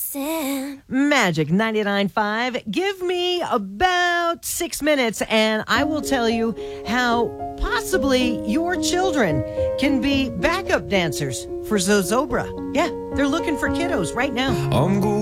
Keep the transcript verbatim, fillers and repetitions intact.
dancing. Magic ninety-nine point five. Give me about six minutes and I will tell you how possibly your children can be backup dancers for Zozobra. Yeah, they're looking for kiddos right now. I'm go-